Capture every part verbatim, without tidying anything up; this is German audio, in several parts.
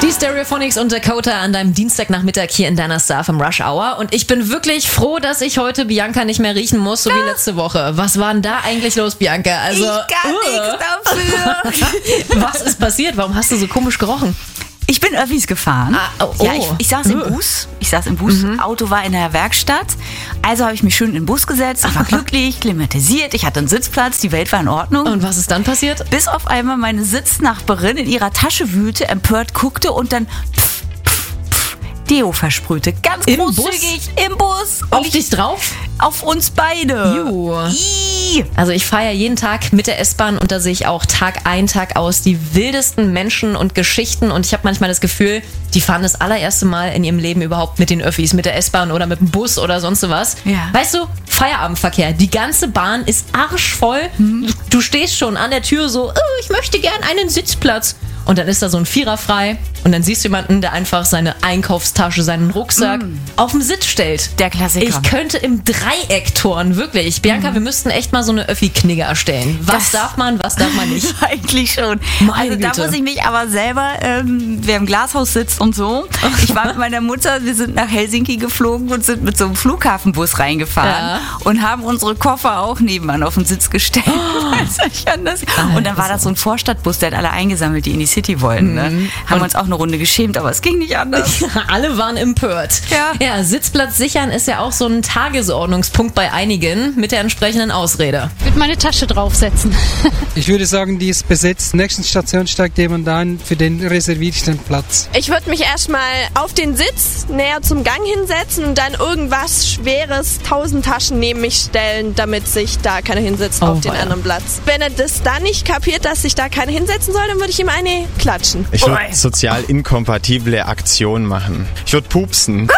Die Stereophonics und Dakota an deinem Dienstagnachmittag hier in deiner Star vom Rush Hour. Und ich bin wirklich froh, dass ich heute Bianca nicht mehr riechen muss, so wie letzte Woche. Was war denn da eigentlich los, Bianca? Also, ich kann uh. nichts dafür. Was ist passiert? Warum hast du so komisch gerochen? Ich bin Öffis gefahren. Ah, oh, ja, ich, ich saß im Bus. Ich saß im Bus. Mhm. Auto war in der Werkstatt. Also habe ich mich schön in den Bus gesetzt. Ich war glücklich, klimatisiert. Ich hatte einen Sitzplatz. Die Welt war in Ordnung. Und was ist dann passiert? Bis auf einmal meine Sitznachbarin in ihrer Tasche wühlte, empört guckte und dann pff, pff, pff, Deo versprühte. Ganz Im großzügig Bus? im Bus. Auf ich, dich drauf? Auf uns beide. Juhu. Ii. Also ich fahre ja jeden Tag mit der S-Bahn und da sehe ich auch Tag ein, Tag aus die wildesten Menschen und Geschichten und ich habe manchmal das Gefühl, die fahren das allererste Mal in ihrem Leben überhaupt mit den Öffis, mit der S-Bahn oder mit dem Bus oder sonst was. Ja. Weißt du, Feierabendverkehr, die ganze Bahn ist arschvoll. Mhm. Du stehst schon an der Tür so, oh, ich möchte gern einen Sitzplatz. Und dann ist da so ein Vierer frei und dann siehst du jemanden, der einfach seine Einkaufstasche, seinen Rucksack mm. auf den Sitz stellt. Der Klassiker. Ich könnte im Dreieck turnen, wirklich. Bianca, mm. wir müssten echt mal so eine Öffi-Knigge erstellen. Was das darf man, was darf man nicht? Eigentlich schon. Meine also da Güte. muss ich mich aber selber, ähm, wer im Glashaus sitzt und so. Ich war mit meiner Mutter, wir sind nach Helsinki geflogen und sind mit so einem Flughafenbus reingefahren ja. und haben unsere Koffer auch nebenan auf den Sitz gestellt. Oh. Weiß anders. Und dann war das so ein Vorstadtbus, der hat alle eingesammelt, die in die City wollten. Ne? Mhm. Haben und uns auch eine Runde geschämt, aber es ging nicht anders. Alle waren empört. Ja. ja, Sitzplatz sichern ist ja auch so ein Tagesordnungspunkt bei einigen mit der entsprechenden Ausrede. Ich würde meine Tasche draufsetzen. Ich würde sagen, die ist besetzt. Nächsten Station steigt jemand ein, für den reserviere ich den Platz. Ich würde mich erstmal auf den Sitz näher zum Gang hinsetzen und dann irgendwas Schweres, tausend Taschen neben mich stellen, damit sich da keiner hinsetzt oh, auf den weia. anderen Platz. Wenn er das dann nicht kapiert, dass sich da keiner hinsetzen soll, dann würde ich ihm eine klatschen. Ich würde sozial inkompatible Aktionen machen. Ich würde pupsen.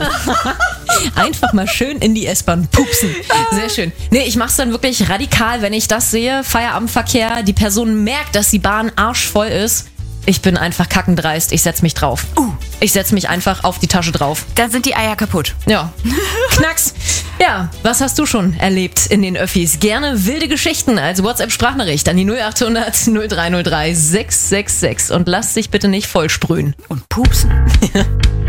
Einfach mal schön in die S-Bahn pupsen. Sehr schön. Nee, ich mach's dann wirklich radikal, wenn ich das sehe. Feierabendverkehr, die Person merkt, dass die Bahn arschvoll ist. Ich bin einfach kackendreist. Ich setz mich drauf. Uh. Ich setz mich einfach auf die Tasche drauf. Dann sind die Eier kaputt. Ja. Knacks. Ja, was hast du schon erlebt in den Öffis? Gerne wilde Geschichten als WhatsApp-Sprachnachricht an die null acht hundert null drei null drei sechs sechs sechs und lass dich bitte nicht vollsprühen. Und pupsen.